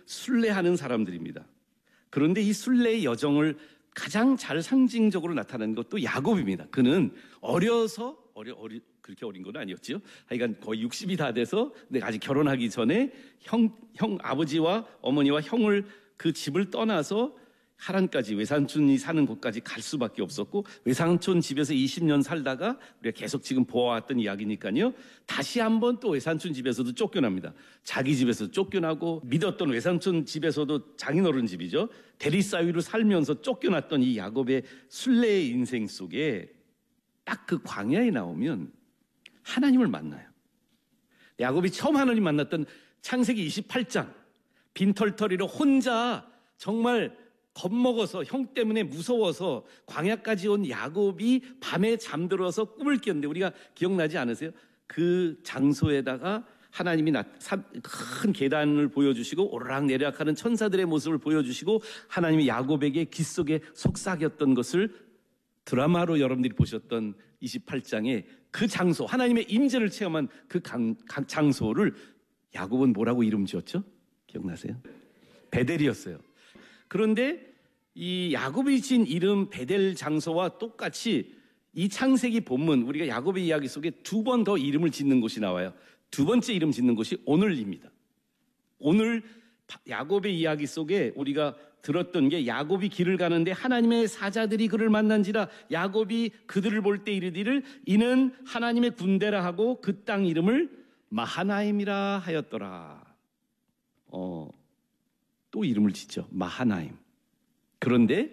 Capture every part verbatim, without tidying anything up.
순례하는 사람들입니다. 그런데 이 순례의 여정을 가장 잘 상징적으로 나타내는 것도 야곱입니다. 그는 어려서 어려 어리 그렇게 어린 건 아니었죠. 하여간 거의 육십이 다 돼서 내가 아직 결혼하기 전에 형, 형 아버지와 어머니와 형을 그 집을 떠나서 하란까지 외삼촌이 사는 곳까지 갈 수밖에 없었고, 외삼촌 집에서 이십 년 살다가 우리가 계속 지금 보아왔던 이야기니까요, 다시 한번 또 외삼촌 집에서도 쫓겨납니다. 자기 집에서 쫓겨나고, 믿었던 외삼촌 집에서도 장인어른 집이죠, 대리사위로 살면서 쫓겨났던 이 야곱의 순례의 인생 속에 딱 그 광야에 나오면 하나님을 만나요. 야곱이 처음 하나님 만났던 창세기 이십팔 장, 빈털터리로 혼자 정말 겁먹어서, 형 때문에 무서워서 광야까지 온 야곱이 밤에 잠들어서 꿈을 꿨는데, 우리가 기억나지 않으세요? 그 장소에다가 하나님이 큰 계단을 보여주시고 오르락내리락하는 천사들의 모습을 보여주시고, 하나님이 야곱에게 귀 속에 속삭였던 것을 드라마로 여러분들이 보셨던 이십팔 장의 그 장소, 하나님의 임재를 체험한 그 강, 강, 장소를 야곱은 뭐라고 이름 지었죠? 기억나세요? 베델이었어요. 그런데 이 야곱이 지은 이름 베델 장소와 똑같이 이 창세기 본문, 우리가 야곱의 이야기 속에 두 번 더 이름을 짓는 곳이 나와요. 두 번째 이름 짓는 곳이 오늘입니다. 오늘 야곱의 이야기 속에 우리가 들었던 게, 야곱이 길을 가는데 하나님의 사자들이 그를 만난지라 야곱이 그들을 볼 때 이르기를 이는 하나님의 군대라 하고 그 땅 이름을 마하나임이라 하였더라. 어, 또 이름을 짓죠. 마하나임. 그런데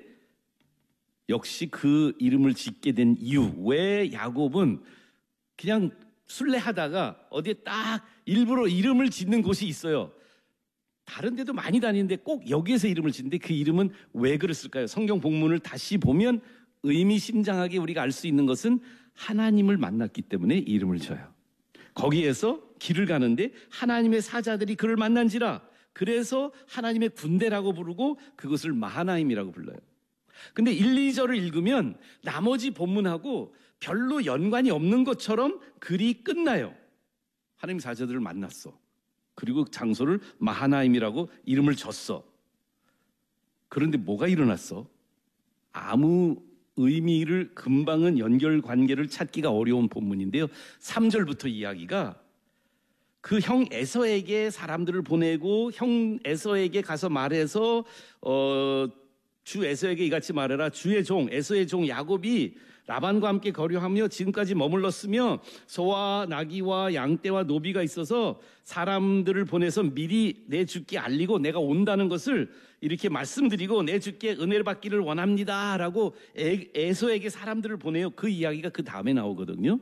역시 그 이름을 짓게 된 이유, 왜 야곱은 그냥 순례하다가 어디에 딱 일부러 이름을 짓는 곳이 있어요. 다른 데도 많이 다니는데 꼭 여기에서 이름을 짓는데 그 이름은 왜 그랬을까요? 성경 본문을 다시 보면 의미심장하게 우리가 알 수 있는 것은 하나님을 만났기 때문에 이름을 져요. 거기에서 길을 가는데 하나님의 사자들이 그를 만난지라, 그래서 하나님의 군대라고 부르고 그것을 마하나임이라고 불러요. 근데 일, 이 절을 읽으면 나머지 본문하고 별로 연관이 없는 것처럼 글이 끝나요. 하나님 사자들을 만났어. 그리고 장소를 마하나임이라고 이름을 줬어. 그런데 뭐가 일어났어? 아무 의미를, 금방은 연결관계를 찾기가 어려운 본문인데요, 삼 절부터 이야기가 그 형 에서에게 사람들을 보내고 형 에서에게 가서 말해서 어, 주 에서에게 이같이 말해라. 주의 종 에서의 종 야곱이 라반과 함께 거류하며 지금까지 머물렀으며 소와 나귀와 양떼와 노비가 있어서 사람들을 보내서 미리 내 주께 알리고 내가 온다는 것을 이렇게 말씀드리고 내 주께 은혜를 받기를 원합니다 라고 에서에게 사람들을 보내요. 그 이야기가 그 다음에 나오거든요.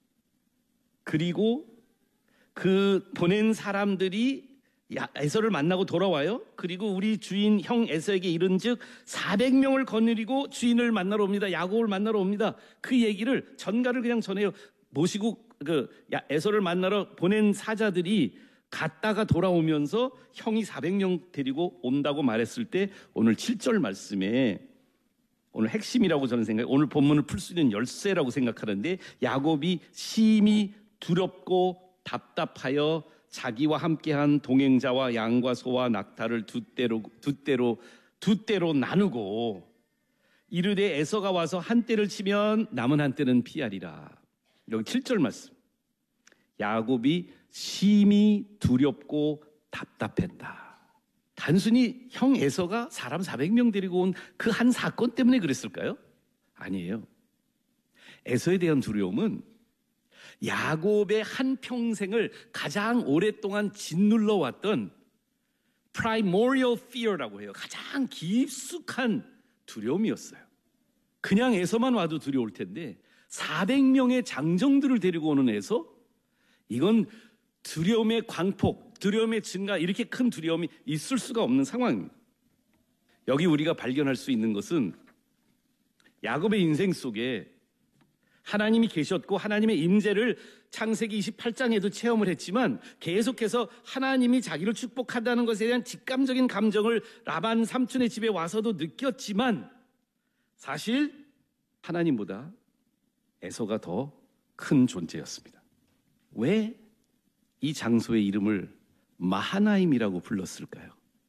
그리고 그 보낸 사람들이 에서를 만나고 돌아와요. 그리고 우리 주인 형 에서에게 이른즉 사백 명을 거느리고 주인을 만나러 옵니다. 야곱을 만나러 옵니다. 그 얘기를 전가를 그냥 전해요. 모시고 그 에서를 만나러 보낸 사자들이 갔다가 돌아오면서 형이 사백 명 데리고 온다고 말했을 때, 오늘 칠 절 말씀에 오늘 핵심이라고 저는 생각해요. 오늘 본문을 풀 수 있는 열쇠라고 생각하는데, 야곱이 심히 두렵고 답답하여 자기와 함께한 동행자와 양과 소와 낙타를 두 떼로 두 떼로 두 떼로 나누고 이르되 에서가 와서 한 떼를 치면 남은 한 떼는 피하리라. 여기 칠 절 말씀. 야곱이 심히 두렵고 답답했다. 단순히 형 에서가 사람 사백 명 데리고 온 그 한 사건 때문에 그랬을까요? 아니에요. 에서에 대한 두려움은 야곱의 한평생을 가장 오랫동안 짓눌러 왔던 primordial fear라고 해요. 가장 깊숙한 두려움이었어요. 그냥 에서만 와도 두려울 텐데 사백 명의 장정들을 데리고 오는 에서, 이건 두려움의 광폭, 두려움의 증가, 이렇게 큰 두려움이 있을 수가 없는 상황입니다. 여기 우리가 발견할 수 있는 것은 야곱의 인생 속에 하나님이 계셨고 하나님의 임재를 창세기 이십팔 장에도 체험을 했지만, 계속해서 하나님이 자기를 축복한다는 것에 대한 직감적인 감정을 라반 삼촌의 집에 와서도 느꼈지만, 사실 하나님보다 에서가 더 큰 존재였습니다. 왜 이 장소의 이름을 마하나임이라고 불렀을까요?